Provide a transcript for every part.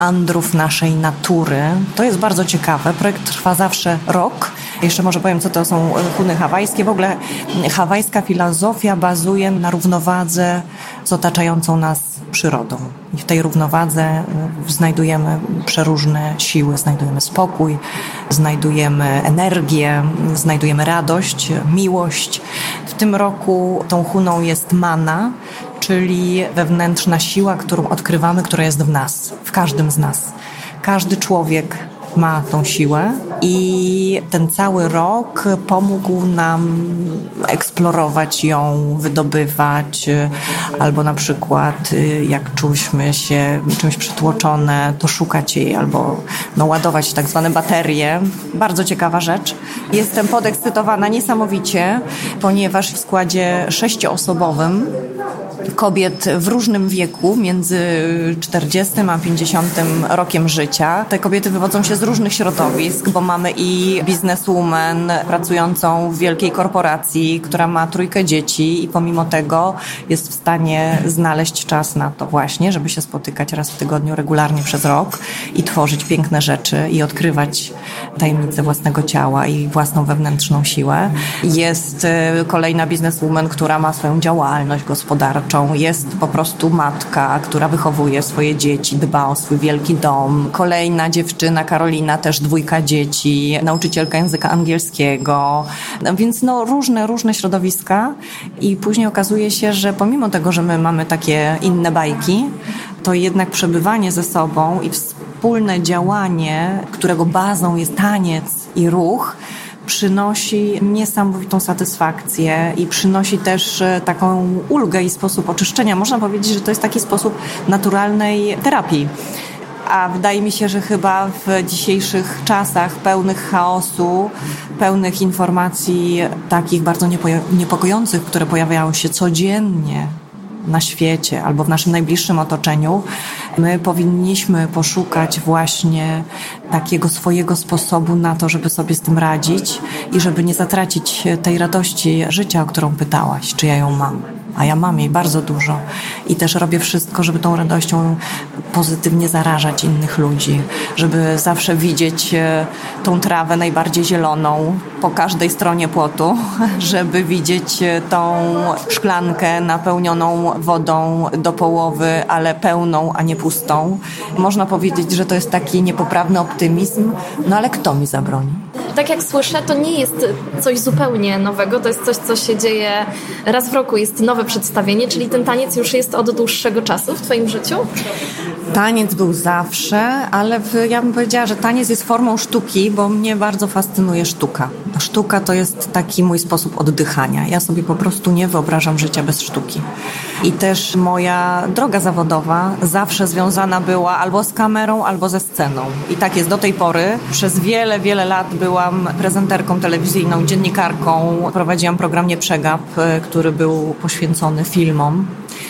meandrów naszej natury. To jest bardzo ciekawe. Projekt trwa zawsze rok. Jeszcze może powiem, co to są huny hawajskie. W ogóle hawajska filozofia bazuje na równowadze z otaczającą nas przyrodą. I w tej równowadze znajdujemy przeróżne siły. Znajdujemy spokój, znajdujemy energię, znajdujemy radość, miłość. W tym roku tą huną jest mana, czyli wewnętrzna siła, którą odkrywamy, która jest w nas, w każdym z nas. Każdy człowiek ma tą siłę i ten cały rok pomógł nam eksplorować ją, wydobywać, albo na przykład jak czułyśmy się czymś przytłoczone, to szukać jej, albo ładować tak zwane baterie. Bardzo ciekawa rzecz. Jestem podekscytowana niesamowicie, ponieważ w składzie 6-osobowym kobiet w różnym wieku, między 40 a 50 rokiem życia. Te kobiety wywodzą się z różnych środowisk, bo mamy i bizneswoman pracującą w wielkiej korporacji, która ma 3 dzieci i pomimo tego jest w stanie znaleźć czas na to właśnie, żeby się spotykać raz w tygodniu regularnie przez rok i tworzyć piękne rzeczy i odkrywać tajemnice własnego ciała i własną wewnętrzną siłę. Jest kolejna bizneswoman, która ma swoją działalność gospodarczą. Jest po prostu matka, która wychowuje swoje dzieci, dba o swój wielki dom. Kolejna dziewczyna, Karolina, też 2 dzieci, nauczycielka języka angielskiego. Więc różne środowiska i później okazuje się, że pomimo tego, że my mamy takie inne bajki, to jednak przebywanie ze sobą i wspólne działanie, którego bazą jest taniec i ruch, przynosi niesamowitą satysfakcję i przynosi też taką ulgę i sposób oczyszczenia. Można powiedzieć, że to jest taki sposób naturalnej terapii. A wydaje mi się, że chyba w dzisiejszych czasach pełnych chaosu, pełnych informacji takich bardzo niepokojących, które pojawiają się codziennie na świecie albo w naszym najbliższym otoczeniu, my powinniśmy poszukać właśnie takiego swojego sposobu na to, żeby sobie z tym radzić i żeby nie zatracić tej radości życia, o którą pytałaś, czy ja ją mam. A ja mam jej bardzo dużo i też robię wszystko, żeby tą radością pozytywnie zarażać innych ludzi, żeby zawsze widzieć tą trawę najbardziej zieloną po każdej stronie płotu, żeby widzieć tą szklankę napełnioną wodą do połowy, ale pełną, a nie pustą. Można powiedzieć, że to jest taki niepoprawny optymizm, ale kto mi zabroni? Tak jak słyszę, to nie jest coś zupełnie nowego, to jest coś, co się dzieje raz w roku, jest nowe przedstawienie, czyli ten taniec już jest od dłuższego czasu w Twoim życiu? Taniec był zawsze, ale ja bym powiedziała, że taniec jest formą sztuki, bo mnie bardzo fascynuje sztuka. Sztuka to jest taki mój sposób oddychania. Ja sobie po prostu nie wyobrażam życia bez sztuki. I też moja droga zawodowa zawsze związana była albo z kamerą, albo ze sceną. I tak jest do tej pory. Przez wiele lat byłam prezenterką telewizyjną, dziennikarką. Prowadziłam program Nie Przegap, który był poświęcony filmom.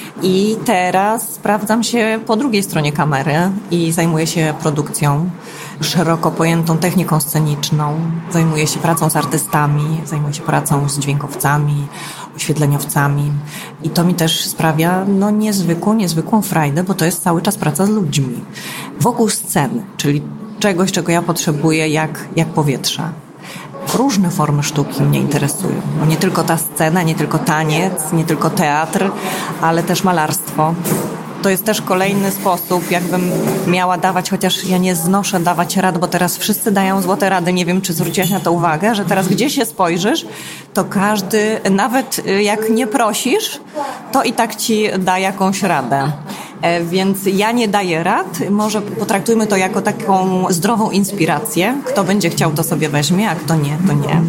I teraz sprawdzam się po drugiej stronie kamery i zajmuję się produkcją, szeroko pojętą techniką sceniczną. Zajmuję się pracą z artystami, zajmuję się pracą z dźwiękowcami, oświetleniowcami. I to mi też sprawia niezwykłą frajdę, bo to jest cały czas praca z ludźmi. Wokół sceny, czyli czegoś, czego ja potrzebuję jak powietrza. Różne formy sztuki mnie interesują. Bo nie tylko ta scena, nie tylko taniec, nie tylko teatr, ale też malarstwo. To jest też kolejny sposób, jakbym miała dawać, chociaż ja nie znoszę dawać rad, bo teraz wszyscy dają złote rady. Nie wiem, czy zwróciłaś na to uwagę, że teraz gdzie się spojrzysz, to każdy, nawet jak nie prosisz, to i tak ci da jakąś radę. Więc ja nie daję rad, może potraktujmy to jako taką zdrową inspirację. Kto będzie chciał, to sobie weźmie, a kto nie, to nie.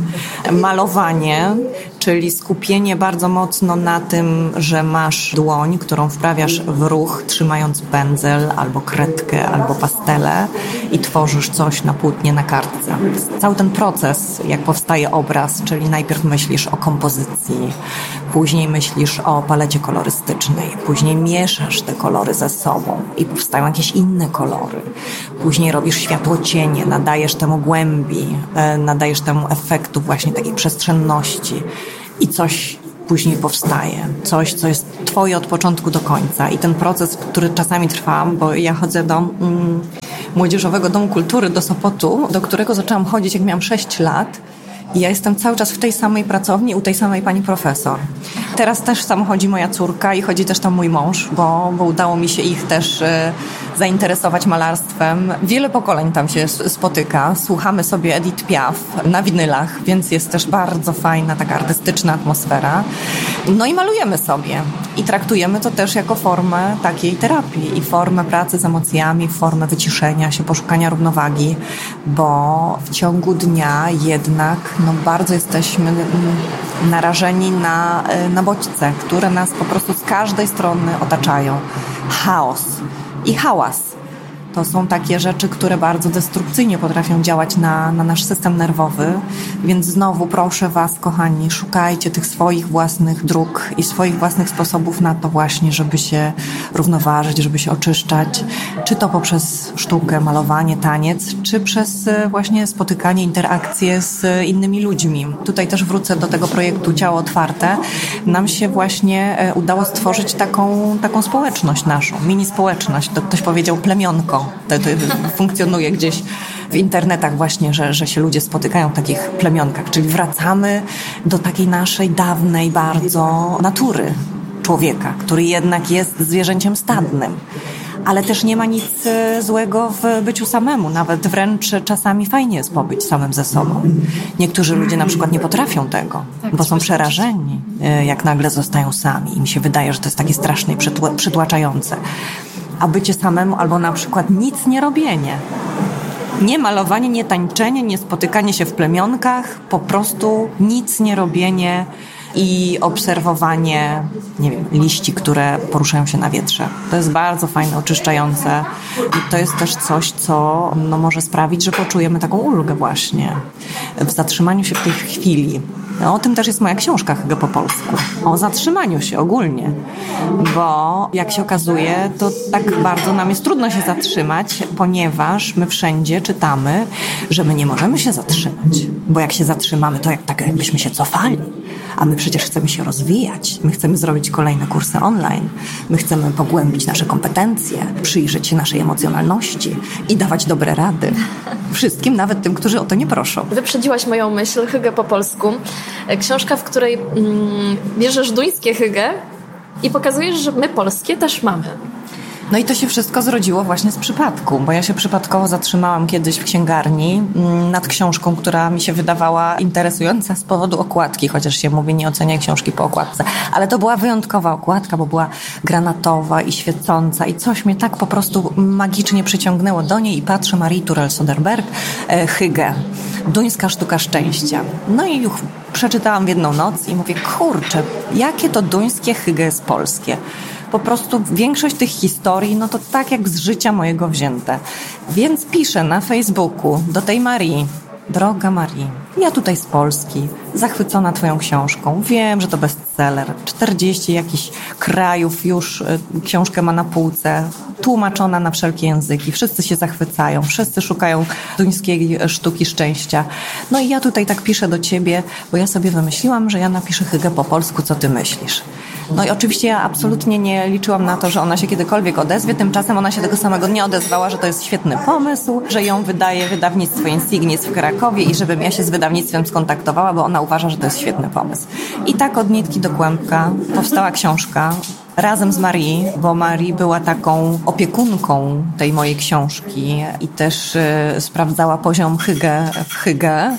Malowanie, czyli skupienie bardzo mocno na tym, że masz dłoń, którą wprawiasz w ruch, trzymając pędzel, albo kredkę, albo pastelę i tworzysz coś na płótnie, na kartce. Cały ten proces, jak powstaje obraz, czyli najpierw myślisz o kompozycji, później myślisz o palecie kolorystycznej, później mieszasz te kolory ze sobą i powstają jakieś inne kolory. Później robisz światło-cienie, nadajesz temu głębi, nadajesz temu efektu właśnie takiej przestrzenności i coś później powstaje. Coś, co jest twoje od początku do końca. I ten proces, który czasami trwa, bo ja chodzę do Młodzieżowego Domu Kultury do Sopotu, do którego zaczęłam chodzić, jak miałam 6 lat. I ja jestem cały czas w tej samej pracowni, u tej samej pani profesor. Teraz też tam chodzi moja córka i chodzi też tam mój mąż, bo udało mi się ich też zainteresować malarstwem. Wiele pokoleń tam się spotyka. Słuchamy sobie Edith Piaf na winylach, więc jest też bardzo fajna, taka artystyczna atmosfera. No i malujemy sobie. I traktujemy to też jako formę takiej terapii i formę pracy z emocjami, formę wyciszenia się, poszukania równowagi, bo w ciągu dnia jednak bardzo jesteśmy narażeni na bodźce, które nas po prostu z każdej strony otaczają. Chaos i hałas. To są takie rzeczy, które bardzo destrukcyjnie potrafią działać na nasz system nerwowy, więc znowu proszę was, kochani, szukajcie tych swoich własnych dróg i swoich własnych sposobów na to właśnie, żeby się równoważyć, żeby się oczyszczać, czy to poprzez sztukę, malowanie, taniec, czy przez właśnie spotykanie, interakcje z innymi ludźmi. Tutaj też wrócę do tego projektu Ciało Otwarte. Nam się właśnie udało stworzyć taką społeczność naszą, mini społeczność. To ktoś powiedział plemionko. To funkcjonuje gdzieś w internetach właśnie, że się ludzie spotykają w takich plemionkach, czyli wracamy do takiej naszej dawnej bardzo natury człowieka, który jednak jest zwierzęciem stadnym. Ale też nie ma nic złego w byciu samemu. Nawet wręcz czasami fajnie jest pobyć samym ze sobą. Niektórzy ludzie na przykład nie potrafią tego, bo są przerażeni, jak nagle zostają sami. Im się wydaje, że to jest takie straszne i przytłaczające. A bycie samemu albo na przykład nic nie robienie. Nie malowanie, nie tańczenie, nie spotykanie się w plemionkach, po prostu nic nie robienie i obserwowanie, nie wiem, liści, które poruszają się na wietrze. To jest bardzo fajne, oczyszczające i to jest też coś, co może sprawić, że poczujemy taką ulgę właśnie w zatrzymaniu się w tej chwili. O tym też jest moja książka Hygge po polsku. O zatrzymaniu się ogólnie. Bo jak się okazuje, to tak bardzo nam jest trudno się zatrzymać, ponieważ my wszędzie czytamy, że my nie możemy się zatrzymać. Bo jak się zatrzymamy, to jakbyśmy się cofali. A my przecież chcemy się rozwijać. My chcemy zrobić kolejne kursy online. My chcemy pogłębić nasze kompetencje, przyjrzeć się naszej emocjonalności i dawać dobre rady. Wszystkim, nawet tym, którzy o to nie proszą. Wyprzedziłaś moją myśl, Hygge po polsku. Książka, w której bierzesz duńskie hygge i pokazujesz, że my polskie też mamy. No i to się wszystko zrodziło właśnie z przypadku, bo ja się przypadkowo zatrzymałam kiedyś w księgarni nad książką, która mi się wydawała interesująca z powodu okładki, chociaż się mówi, nie oceniaj książki po okładce. Ale to była wyjątkowa okładka, bo była granatowa i świecąca i coś mnie tak po prostu magicznie przyciągnęło do niej i patrzę, Marie Turell Söderberg, Hygge, duńska sztuka szczęścia. No i już przeczytałam w jedną noc i mówię, kurczę, jakie to duńskie hygge jest polskie. Po prostu większość tych historii, no to tak jak z życia mojego wzięte. Więc piszę na Facebooku do tej Marii. Droga Marii, ja tutaj z Polski, zachwycona twoją książką. Wiem, że to bestseller. 40 jakichś krajów już książkę ma na półce. Tłumaczona na wszelkie języki. Wszyscy się zachwycają. Wszyscy szukają duńskiej sztuki szczęścia. No i ja tutaj tak piszę do ciebie, bo ja sobie wymyśliłam, że ja napiszę Hygge po polsku, co ty myślisz. No i oczywiście ja absolutnie nie liczyłam na to, że ona się kiedykolwiek odezwie. Tymczasem ona się tego samego dnia odezwała, że to jest świetny pomysł, że ją wydaje wydawnictwo Insignis w Krakowie i żebym ja się z wydawnictwem skontaktowała, bo ona uważa, że to jest świetny pomysł. I tak od nitki do kłębka powstała książka razem z Marie, bo Marie była taką opiekunką tej mojej książki i też sprawdzała poziom hygge w hygge.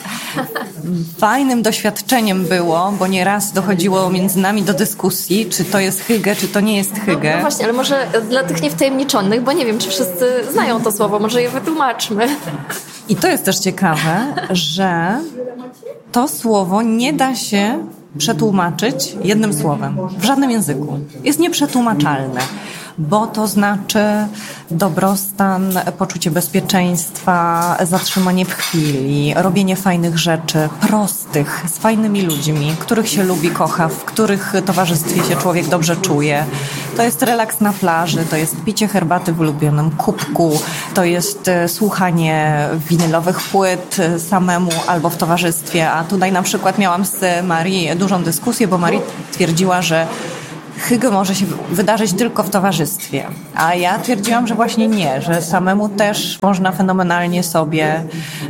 Fajnym doświadczeniem było, bo nieraz dochodziło między nami do dyskusji, czy to jest hygge, czy to nie jest hygge. No właśnie, ale może dla tych niewtajemniczonych, bo nie wiem, czy wszyscy znają to słowo, może je wytłumaczmy. I to jest też ciekawe, że to słowo nie da się przetłumaczyć jednym słowem, w żadnym języku. Jest nieprzetłumaczalne. bo to znaczy dobrostan, poczucie bezpieczeństwa, zatrzymanie w chwili, robienie fajnych rzeczy, prostych, z fajnymi ludźmi, których się lubi, kocha, w których towarzystwie się człowiek dobrze czuje. To jest relaks na plaży, to jest picie herbaty w ulubionym kubku, to jest słuchanie winylowych płyt samemu albo w towarzystwie. A tutaj na przykład miałam z Marii dużą dyskusję, bo Marii twierdziła, że hygge może się wydarzyć tylko w towarzystwie. A ja twierdziłam, że właśnie nie, że samemu też można fenomenalnie sobie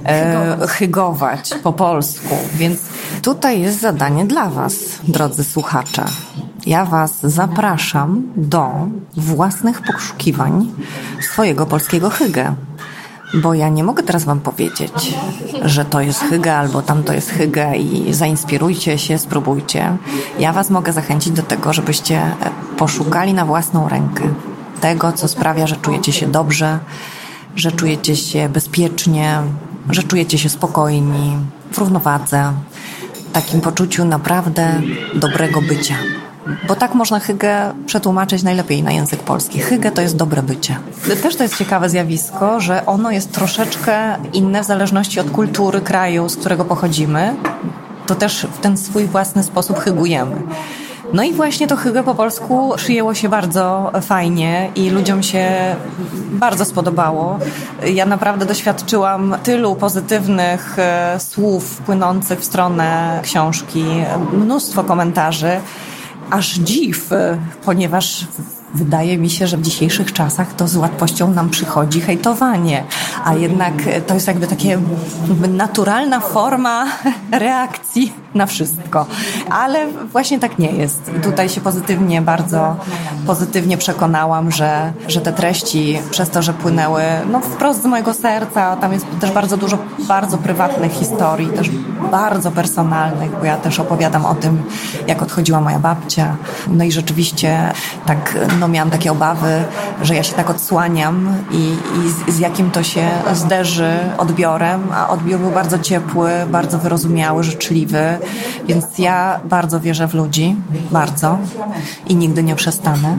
hyggować po polsku. Więc tutaj jest zadanie dla Was, drodzy słuchacze. Ja Was zapraszam do własnych poszukiwań swojego polskiego hygge. Bo ja nie mogę teraz Wam powiedzieć, że to jest hygge albo tamto jest hygge i zainspirujcie się, spróbujcie. Ja Was mogę zachęcić do tego, żebyście poszukali na własną rękę tego, co sprawia, że czujecie się dobrze, że czujecie się bezpiecznie, że czujecie się spokojni, w równowadze, w takim poczuciu naprawdę dobrego bycia. Bo tak można hygge przetłumaczyć najlepiej na język polski. Hygge to jest dobre bycie. Też to jest ciekawe zjawisko, że ono jest troszeczkę inne w zależności od kultury kraju, z którego pochodzimy. To też w ten swój własny sposób hyggujemy. No i właśnie to hygge po polsku przyjęło się bardzo fajnie i ludziom się bardzo spodobało. Ja naprawdę doświadczyłam tylu pozytywnych słów płynących w stronę książki, mnóstwo komentarzy. Aż dziw, ponieważ wydaje mi się, że w dzisiejszych czasach to z łatwością nam przychodzi hejtowanie, a jednak to jest jakby takie naturalna forma reakcji na wszystko. Ale właśnie tak nie jest. I tutaj się bardzo pozytywnie przekonałam, że te treści przez to, że płynęły wprost z mojego serca, tam jest też bardzo dużo bardzo prywatnych historii, też bardzo personalnych, bo ja też opowiadam o tym, jak odchodziła moja babcia. No i rzeczywiście tak, miałam takie obawy, że ja się tak odsłaniam i z jakim to się zderzy odbiorem, a odbiór był bardzo ciepły, bardzo wyrozumiały, życzliwy, więc ja bardzo wierzę w ludzi, bardzo i nigdy nie przestanę.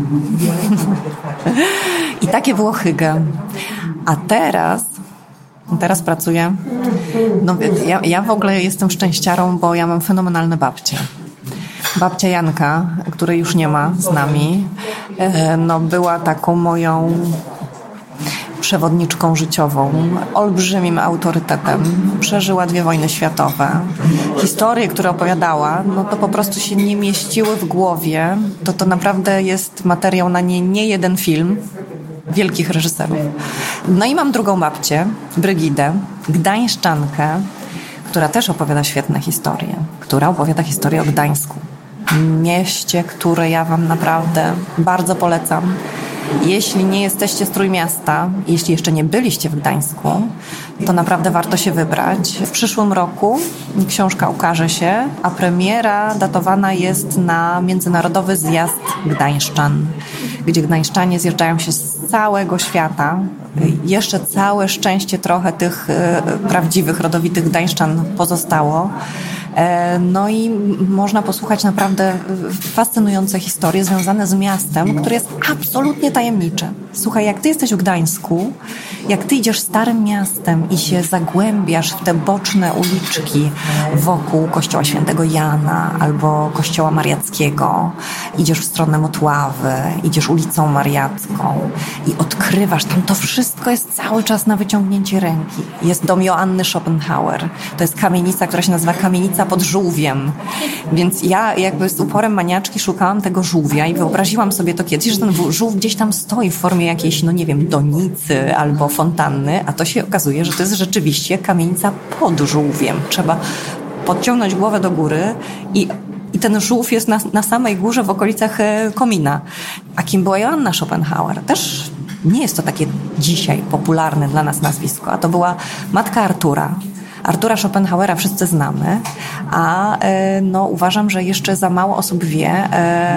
I takie było hygge. A teraz pracuję. Ja w ogóle jestem szczęściarą, bo ja mam fenomenalne babcie. Babcia Janka, której już nie ma z nami, była taką moją przewodniczką życiową, olbrzymim autorytetem. Przeżyła 2 wojny światowe. Historie, które opowiadała, to po prostu się nie mieściły w głowie. To naprawdę jest materiał na nie jeden film wielkich reżyserów. No i mam drugą babcię, Brygidę, gdańszczankę, która też opowiada świetne historie, która opowiada historię o Gdańsku. Mieście, które ja Wam naprawdę bardzo polecam. Jeśli nie jesteście z Trójmiasta, jeśli jeszcze nie byliście w Gdańsku, to naprawdę warto się wybrać. W przyszłym roku książka ukaże się, a premiera datowana jest na Międzynarodowy Zjazd Gdańszczan, gdzie gdańszczanie zjeżdżają się z całego świata. Jeszcze całe szczęście trochę tych prawdziwych, rodowitych gdańszczan pozostało. No i można posłuchać naprawdę fascynujące historie związane z miastem, które jest absolutnie tajemnicze. Słuchaj, jak ty jesteś w Gdańsku, jak ty idziesz starym miastem i się zagłębiasz w te boczne uliczki wokół kościoła Świętego Jana albo kościoła Mariackiego, idziesz w stronę Motławy, idziesz ulicą Mariacką i odkrywasz, tam to wszystko jest cały czas na wyciągnięcie ręki. Jest dom Joanny Schopenhauer. To jest kamienica, która się nazywa Kamienica pod Żółwiem. Więc ja jakby z uporem maniaczki szukałam tego żółwia i wyobraziłam sobie to kiedyś, że ten żółw gdzieś tam stoi w formie jakiejś, donicy albo fontanny, a to się okazuje, że to jest rzeczywiście kamienica pod żółwiem. Trzeba podciągnąć głowę do góry i ten żółw jest na samej górze w okolicach komina. A kim była Joanna Schopenhauer? Też nie jest to takie dzisiaj popularne dla nas nazwisko, a to była matka Artura. Artura Schopenhauera wszyscy znamy, a uważam, że jeszcze za mało osób wie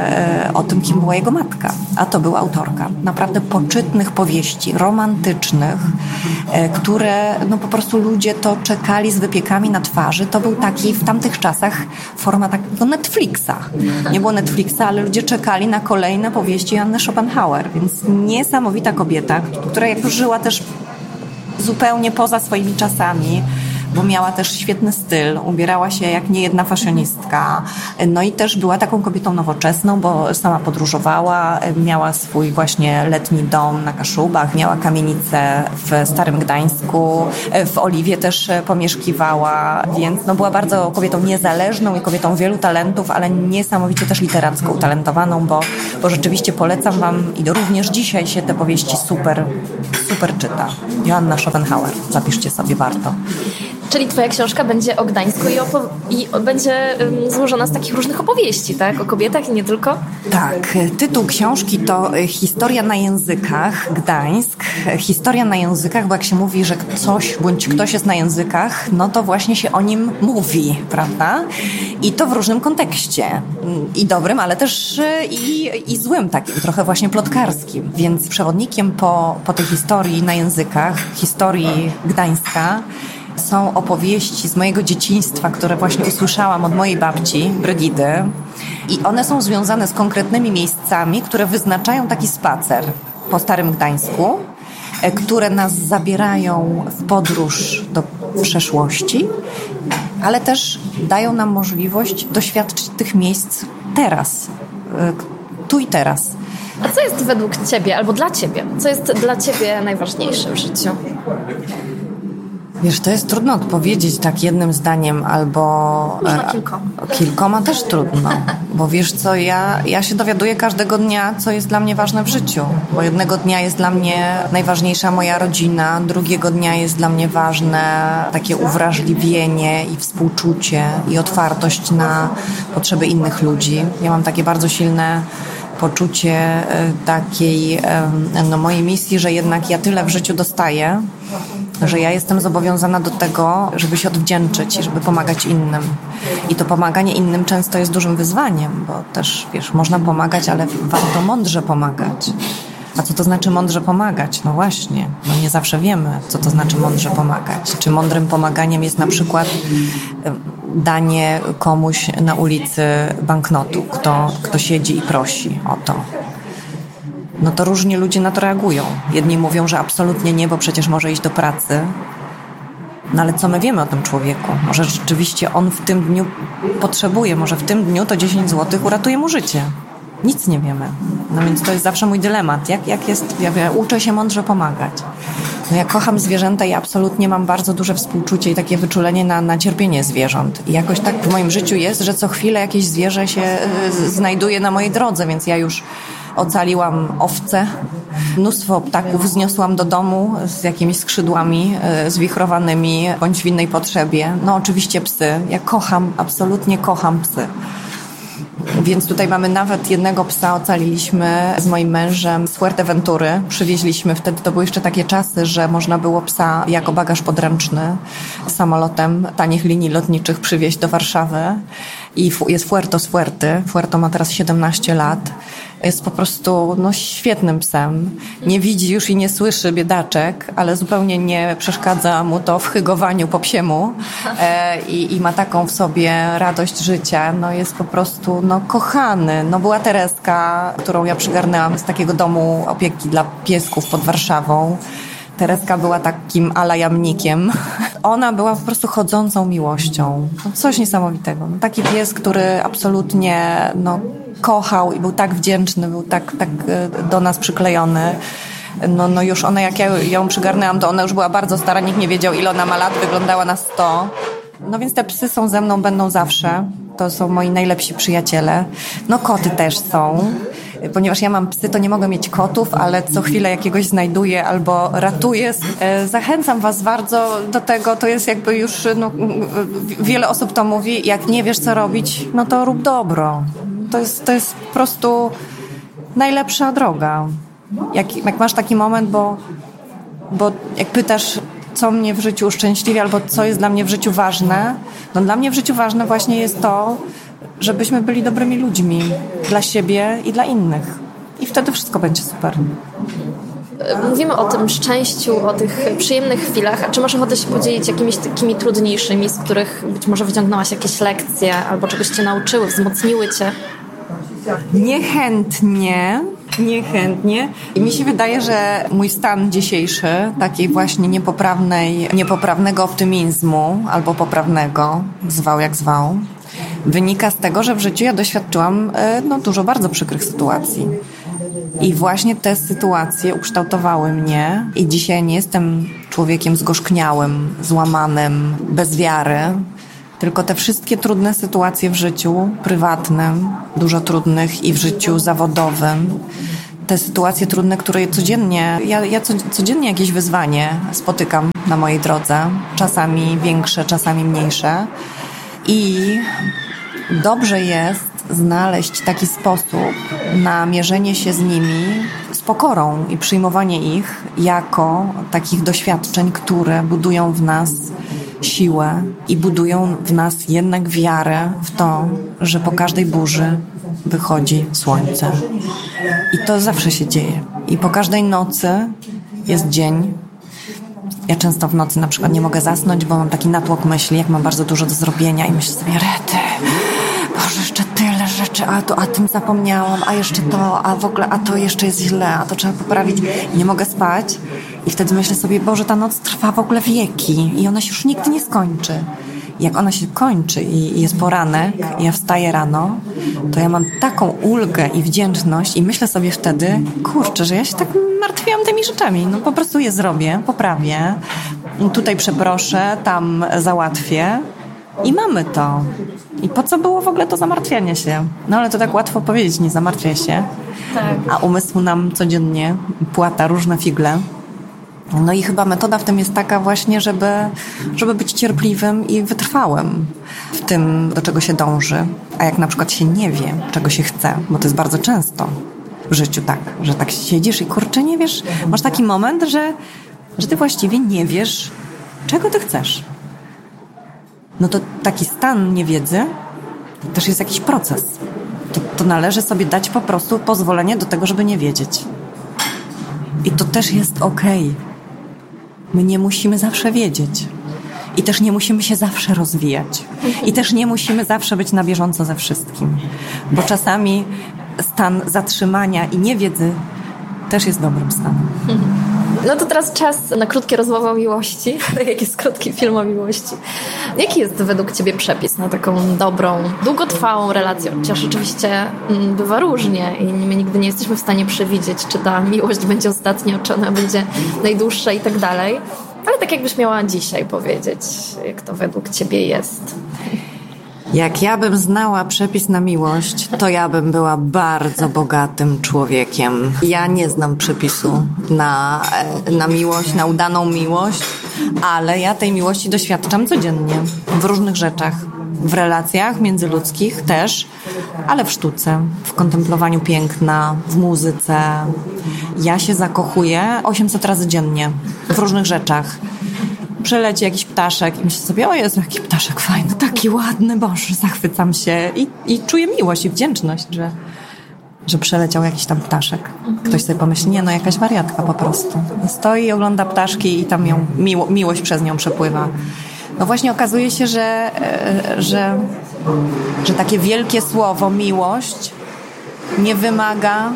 o tym, kim była jego matka. A to była autorka naprawdę poczytnych powieści, romantycznych, które no po prostu ludzie to czekali z wypiekami na twarzy. To był taki w tamtych czasach forma takiego Netflixa. Nie było Netflixa, ale ludzie czekali na kolejne powieści Joanny Schopenhauer, więc niesamowita kobieta, która jak żyła też zupełnie poza swoimi czasami, bo miała też świetny styl, ubierała się jak niejedna fashionistka, no i też była taką kobietą nowoczesną, bo sama podróżowała, miała swój właśnie letni dom na Kaszubach, miała kamienicę w Starym Gdańsku, w Oliwie też pomieszkiwała, więc no była bardzo kobietą niezależną i kobietą wielu talentów, ale niesamowicie też literacko utalentowaną, bo rzeczywiście polecam wam i również dzisiaj się te powieści super czyta. Joanna Schopenhauer, zapiszcie sobie, warto. Czyli twoja książka będzie o Gdańsku i będzie złożona z takich różnych opowieści, tak? O kobietach i nie tylko? Tak. Tytuł książki to Historia na językach, Gdańsk. Historia na językach, bo jak się mówi, że coś bądź ktoś jest na językach, no to właśnie się o nim mówi, prawda? I to w różnym kontekście. I dobrym, ale też i złym, takim trochę właśnie plotkarskim. Więc przewodnikiem po tej historii na językach, historii Gdańska, są opowieści z mojego dzieciństwa, które właśnie usłyszałam od mojej babci, Brygidy. I one są związane z konkretnymi miejscami, które wyznaczają taki spacer po Starym Gdańsku, które nas zabierają w podróż do przeszłości, ale też dają nam możliwość doświadczyć tych miejsc teraz, tu i teraz. A co jest według ciebie, albo dla ciebie? Co jest dla ciebie najważniejsze w życiu? Wiesz, to jest trudno odpowiedzieć tak jednym zdaniem albo... Można kilkoma. Kilkoma też trudno, bo wiesz co, ja się dowiaduję każdego dnia, co jest dla mnie ważne w życiu, bo jednego dnia jest dla mnie najważniejsza moja rodzina, drugiego dnia jest dla mnie ważne takie uwrażliwienie i współczucie i otwartość na potrzeby innych ludzi. Ja mam takie bardzo silne poczucie takiej mojej misji, że jednak ja tyle w życiu dostaję, że ja jestem zobowiązana do tego, żeby się odwdzięczyć i żeby pomagać innym. I to pomaganie innym często jest dużym wyzwaniem, bo też, wiesz, można pomagać, ale warto mądrze pomagać. A co to znaczy mądrze pomagać? No właśnie, no nie zawsze wiemy, co to znaczy mądrze pomagać. Czy mądrym pomaganiem jest na przykład danie komuś na ulicy banknotu, kto siedzi i prosi o to. No to różni ludzie na to reagują. Jedni mówią, że absolutnie nie, bo przecież może iść do pracy. No ale co my wiemy o tym człowieku? Może rzeczywiście on w tym dniu potrzebuje, może w tym dniu to 10 zł uratuje mu życie. Nic nie wiemy. No więc to jest zawsze mój dylemat. Jak jest, ja uczę się mądrze pomagać. No ja kocham zwierzęta i absolutnie mam bardzo duże współczucie i takie wyczulenie na cierpienie zwierząt. I jakoś tak w moim życiu jest, że co chwilę jakieś zwierzę się znajduje na mojej drodze, więc ja już ocaliłam owce, mnóstwo ptaków zniosłam do domu z jakimiś skrzydłami zwichrowanymi bądź w innej potrzebie. No oczywiście psy. Ja absolutnie kocham psy. Więc tutaj mamy nawet jednego psa, ocaliliśmy z moim mężem z Fuerteventury. Przywieźliśmy, wtedy to były jeszcze takie czasy, że można było psa jako bagaż podręczny samolotem tanich linii lotniczych przywieźć do Warszawy. I jest Fuerto z Fuerty. Fuerto ma teraz 17 lat. Jest po prostu świetnym psem. Nie widzi już i nie słyszy biedaczek, ale zupełnie nie przeszkadza mu to w hygowaniu po psiemu i ma taką w sobie radość życia. No jest po prostu kochany. No była Tereska, którą ja przygarnęłam z takiego domu opieki dla piesków pod Warszawą. Tereska była takim alajamnikiem. Ona była po prostu chodzącą miłością. Coś niesamowitego. Taki pies, który absolutnie kochał i był tak wdzięczny, był tak do nas przyklejony. No już ona, jak ja ją przygarnęłam, to ona już była bardzo stara, nikt nie wiedział, ile ona ma lat, wyglądała na 100. No więc te psy są ze mną, będą zawsze. To są moi najlepsi przyjaciele. No koty też są. Ponieważ ja mam psy, to nie mogę mieć kotów, ale co chwilę jakiegoś znajduję albo ratuję. Zachęcam was bardzo do tego, to jest jakby już, wiele osób to mówi, jak nie wiesz co robić, no to rób dobro. To jest po prostu najlepsza droga. Jak masz taki moment, bo jak pytasz, co mnie w życiu uszczęśliwia albo co jest dla mnie w życiu ważne, no dla mnie w życiu ważne właśnie jest to, żebyśmy byli dobrymi ludźmi dla siebie i dla innych. I wtedy wszystko będzie super. mówimy o tym szczęściu, o tych przyjemnych chwilach, a czy masz ochotę się podzielić jakimiś takimi trudniejszymi, z których być może wyciągnęłaś jakieś lekcje albo czegoś cię nauczyły, wzmocniły cię? Niechętnie. I mi się wydaje, że mój stan dzisiejszy, takiej właśnie niepoprawnego optymizmu, albo poprawnego, zwał jak zwał, wynika z tego, że w życiu ja doświadczyłam dużo bardzo przykrych sytuacji. I właśnie te sytuacje ukształtowały mnie i dzisiaj nie jestem człowiekiem zgorzkniałym, złamanym, bez wiary, tylko te wszystkie trudne sytuacje w życiu prywatnym, dużo trudnych i w życiu zawodowym, te sytuacje trudne, które codziennie, ja codziennie jakieś wyzwanie spotykam na mojej drodze, czasami większe, czasami mniejsze i dobrze jest znaleźć taki sposób na mierzenie się z nimi z pokorą i przyjmowanie ich jako takich doświadczeń, które budują w nas siłę i budują w nas jednak wiarę w to, że po każdej burzy wychodzi słońce. I to zawsze się dzieje. I po każdej nocy jest dzień. Ja często w nocy na przykład nie mogę zasnąć, bo mam taki natłok myśli, jak mam bardzo dużo do zrobienia i myślę sobie, rety, Boże, jeszcze tyle rzeczy, a tym zapomniałam, a jeszcze to, a w ogóle, a to jeszcze jest źle, a to trzeba poprawić. I nie mogę spać. I wtedy myślę sobie, Boże, ta noc trwa w ogóle wieki i ona się już nigdy nie skończy. I jak ona się kończy i jest poranek i ja wstaję rano, to ja mam taką ulgę i wdzięczność i myślę sobie wtedy, kurczę, że ja się tak martwiłam tymi rzeczami. No po prostu je zrobię, poprawię, tutaj przeproszę, tam załatwię i mamy to. I po co było w ogóle to zamartwianie się? No ale to tak łatwo powiedzieć, nie zamartwiaj się. Tak. A umysł nam codziennie płata różne figle. No i chyba metoda w tym jest taka właśnie, żeby być cierpliwym i wytrwałym w tym, do czego się dąży. A jak na przykład się nie wie, czego się chce, bo to jest bardzo często w życiu tak, że tak siedzisz i kurczę, nie wiesz, masz taki moment, że ty właściwie nie wiesz, czego ty chcesz. No to taki stan niewiedzy to też jest jakiś proces. To należy sobie dać po prostu pozwolenie do tego, żeby nie wiedzieć. I to też jest okej. My nie musimy zawsze wiedzieć. I też nie musimy się zawsze rozwijać. I też nie musimy zawsze być na bieżąco ze wszystkim. Bo czasami stan zatrzymania i niewiedzy też jest dobrym stanem. No to teraz czas na krótkie rozmowy o miłości. Tak jak jest krótki film o miłości. Jaki jest według ciebie przepis na taką dobrą, długotrwałą relację? Chociaż oczywiście bywa różnie i my nigdy nie jesteśmy w stanie przewidzieć, czy ta miłość będzie ostatnia, czy ona będzie najdłuższa i tak dalej. Ale tak jakbyś miała dzisiaj powiedzieć, jak to według ciebie jest. Jak ja bym znała przepis na miłość, to ja bym była bardzo bogatym człowiekiem. Ja nie znam przepisu na miłość, na udaną miłość, ale ja tej miłości doświadczam codziennie w różnych rzeczach. W relacjach międzyludzkich też, ale w sztuce, w kontemplowaniu piękna, w muzyce. Ja się zakochuję 800 razy dziennie w różnych rzeczach. Przeleci jakiś ptaszek i myślę sobie, o Jezu, jaki ptaszek fajny, taki ładny, Boże, zachwycam się i czuję miłość i wdzięczność, że przeleciał jakiś tam ptaszek. Ktoś sobie pomyśli, nie, no jakaś wariatka po prostu. Stoi i ogląda ptaszki i tam ją miłość przez nią przepływa. No właśnie okazuje się, że takie wielkie słowo miłość nie wymaga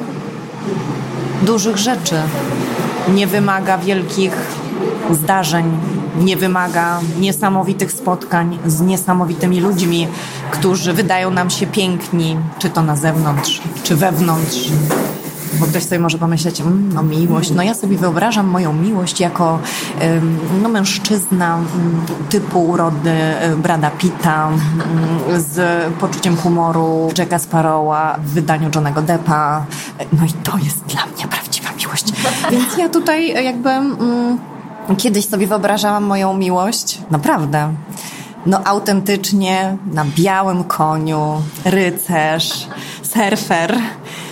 dużych rzeczy, nie wymaga wielkich zdarzeń, nie wymaga niesamowitych spotkań z niesamowitymi ludźmi, którzy wydają nam się piękni, czy to na zewnątrz, czy wewnątrz. Bo ktoś sobie może pomyśleć, no miłość, no ja sobie wyobrażam moją miłość jako mężczyzna typu urody Brada Pitta z poczuciem humoru Jacka Sparrowa w wydaniu Johnnego Deppa. No i to jest dla mnie prawdziwa miłość. Więc ja tutaj jakby kiedyś sobie wyobrażałam moją miłość, naprawdę, no autentycznie na białym koniu, rycerz, surfer,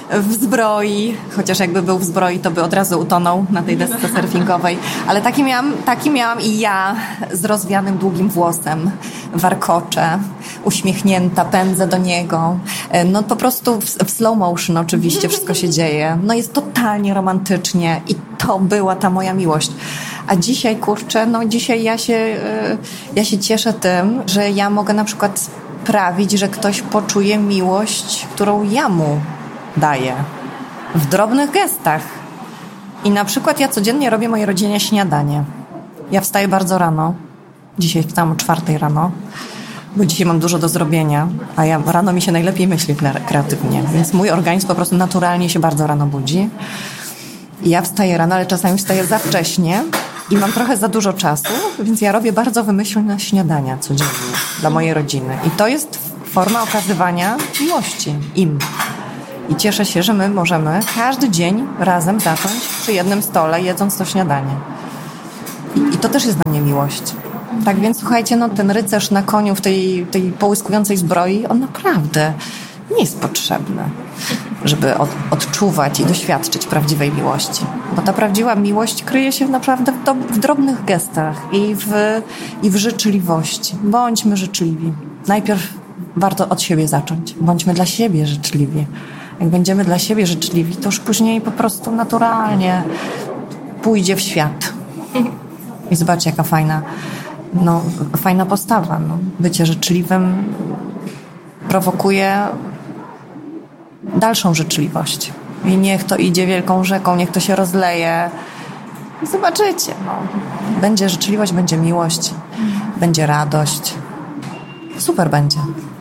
w zbroi, chociaż jakby był w zbroi, to by od razu utonął na tej desce surfingowej. Ale taki miałam i ja z rozwianym długim włosem, warkoczę, uśmiechnięta, pędzę do niego. No po prostu w slow motion oczywiście wszystko się dzieje. No jest totalnie romantycznie i to była ta moja miłość. A dzisiaj, kurczę, no dzisiaj ja się cieszę tym, że ja mogę na przykład sprawić, że ktoś poczuje miłość, którą ja mu daję. W drobnych gestach. I na przykład ja codziennie robię mojej rodzinie śniadanie. Ja wstaję bardzo rano. Dzisiaj wstałam o 4 rano, bo dzisiaj mam dużo do zrobienia, a rano mi się najlepiej myśli kreatywnie. Więc mój organizm po prostu naturalnie się bardzo rano budzi. I ja wstaję rano, ale czasami wstaję za wcześnie i mam trochę za dużo czasu, więc ja robię bardzo wymyślne śniadania codziennie dla mojej rodziny. I to jest forma okazywania miłości im. I cieszę się, że my możemy każdy dzień razem zacząć przy jednym stole, jedząc to śniadanie. I to też jest dla mnie miłość. Tak więc słuchajcie, no ten rycerz na koniu w tej połyskującej zbroi, on naprawdę nie jest potrzebny, żeby odczuwać i doświadczyć prawdziwej miłości. Bo ta prawdziwa miłość kryje się naprawdę w drobnych gestach i w życzliwości. Bądźmy życzliwi. Najpierw warto od siebie zacząć. Bądźmy dla siebie życzliwi. Jak będziemy dla siebie życzliwi, to już później po prostu naturalnie pójdzie w świat. I zobaczcie, jaka fajna postawa. No. Bycie życzliwym prowokuje dalszą życzliwość. I niech to idzie wielką rzeką, niech to się rozleje. Zobaczycie. No. Będzie życzliwość, będzie miłość, będzie radość. Super będzie.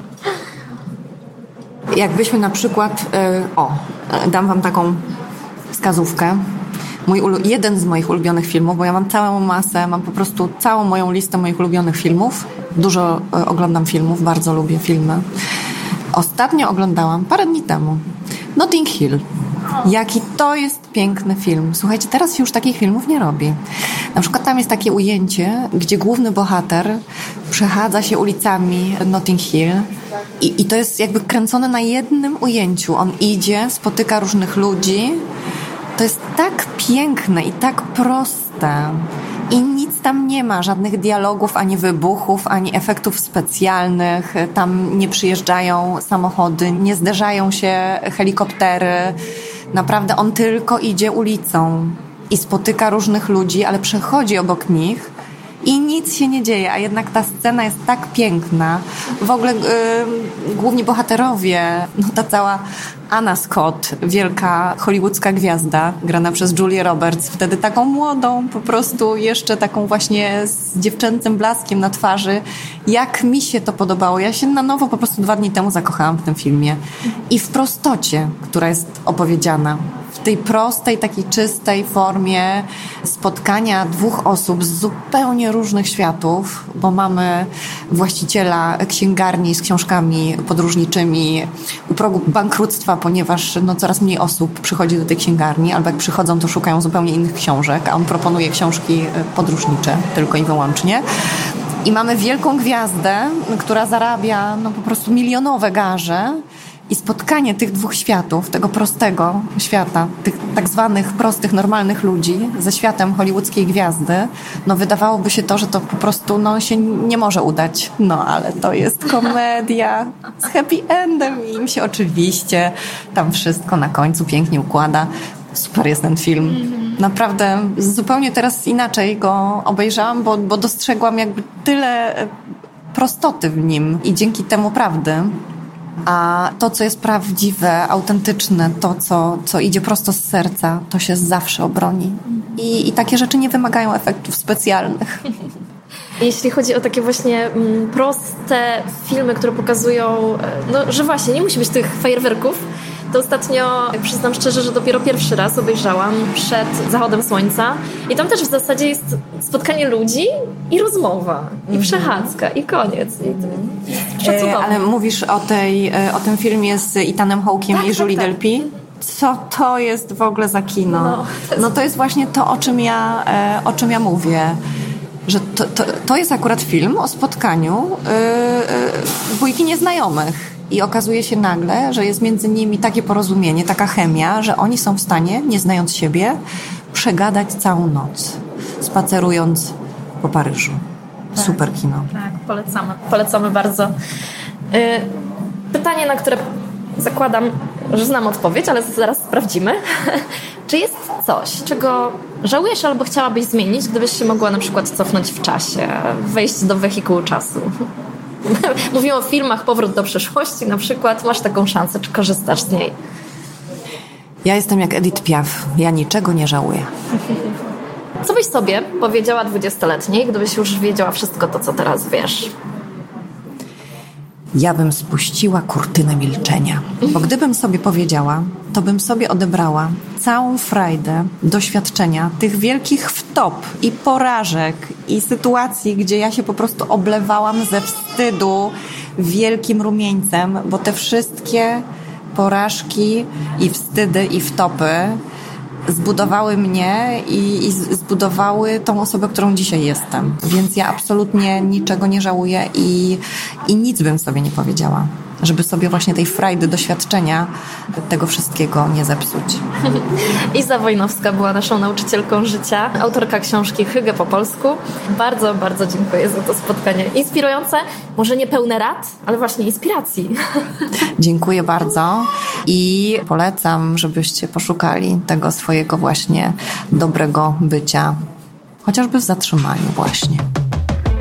Jakbyśmy na przykład... dam wam taką wskazówkę. Jeden z moich ulubionych filmów, bo ja mam całą masę, mam po prostu całą moją listę moich ulubionych filmów. Dużo oglądam filmów, bardzo lubię filmy. Ostatnio oglądałam, parę dni temu, Notting Hill. Jaki to jest piękny film. Słuchajcie, teraz się już takich filmów nie robi. Na przykład tam jest takie ujęcie, gdzie główny bohater przechadza się ulicami Notting Hill i to jest jakby kręcone na jednym ujęciu. On idzie, spotyka różnych ludzi. To jest tak piękne i tak proste. I nic tam nie ma, żadnych dialogów, ani wybuchów, ani efektów specjalnych. Tam nie przyjeżdżają samochody, nie zderzają się helikoptery. Naprawdę on tylko idzie ulicą i spotyka różnych ludzi, ale przechodzi obok nich i nic się nie dzieje, a jednak ta scena jest tak piękna. W ogóle główni bohaterowie, no ta cała Anna Scott, wielka hollywoodzka gwiazda, grana przez Julię Roberts, wtedy taką młodą, po prostu jeszcze taką właśnie z dziewczęcym blaskiem na twarzy. Jak mi się to podobało. Ja się na nowo po prostu 2 dni temu zakochałam w tym filmie. I w prostocie, która jest opowiedziana. W tej prostej, takiej czystej formie spotkania 2 osób z zupełnie różnych światów, bo mamy właściciela księgarni z książkami podróżniczymi u progu bankructwa, ponieważ coraz mniej osób przychodzi do tej księgarni, albo jak przychodzą, to szukają zupełnie innych książek, a on proponuje książki podróżnicze tylko i wyłącznie. I mamy wielką gwiazdę, która zarabia po prostu milionowe garze. I spotkanie tych 2 światów, tego prostego świata, tych tak zwanych prostych, normalnych ludzi ze światem hollywoodzkiej gwiazdy, wydawałoby się to, że to po prostu się nie może udać. Ale to jest komedia z happy endem i im się oczywiście tam wszystko na końcu pięknie układa. Super jest ten film. Naprawdę zupełnie teraz inaczej go obejrzałam, bo dostrzegłam jakby tyle prostoty w nim i dzięki temu prawdy. A to, co jest prawdziwe, autentyczne, to, co idzie prosto z serca, to się zawsze obroni. I takie rzeczy nie wymagają efektów specjalnych. Jeśli chodzi o takie właśnie proste filmy, które pokazują, że właśnie nie musi być tych fajerwerków, to ostatnio, przyznam szczerze, że dopiero pierwszy raz obejrzałam przed zachodem słońca i tam też w zasadzie jest spotkanie ludzi i rozmowa, i przechadzka, i koniec. I szacunkowo. Ale mówisz o tym filmie z Ethanem Hawke'iem i Julie Delpy? Co to jest w ogóle za kino? To jest właśnie to, o czym ja mówię. Że to jest akurat film o spotkaniu 2 nieznajomych. I okazuje się nagle, że jest między nimi takie porozumienie, taka chemia, że oni są w stanie, nie znając siebie, przegadać całą noc, spacerując po Paryżu. Tak, super kino. Tak, polecamy bardzo. Pytanie, na które zakładam, że znam odpowiedź, ale zaraz sprawdzimy. Czy jest coś, czego żałujesz albo chciałabyś zmienić, gdybyś się mogła na przykład cofnąć w czasie, wejść do wehikułu czasu? Mówimy o filmach Powrót do przyszłości na przykład. Masz taką szansę, czy korzystasz z niej? Ja jestem jak Edith Piaf. Ja niczego nie żałuję. Co byś sobie powiedziała 20-letniej, gdybyś już wiedziała wszystko to, co teraz wiesz? Ja bym spuściła kurtynę milczenia. Bo gdybym sobie powiedziała, to bym sobie odebrała całą frajdę doświadczenia tych wielkich wtop i porażek i sytuacji, gdzie ja się po prostu oblewałam ze wstydu wielkim rumieńcem, bo te wszystkie porażki i wstydy i wtopy zbudowały mnie i zbudowały tą osobę, którą dzisiaj jestem. Więc ja absolutnie niczego nie żałuję i nic bym sobie nie powiedziała, żeby sobie właśnie tej frajdy, doświadczenia tego wszystkiego nie zepsuć. Iza Wojnowska była naszą nauczycielką życia, autorka książki Hygge po polsku. Bardzo, bardzo dziękuję za to spotkanie. Inspirujące, może nie pełne rad, ale właśnie inspiracji. Dziękuję bardzo i polecam, żebyście poszukali tego swojego właśnie dobrego bycia, chociażby w zatrzymaniu właśnie.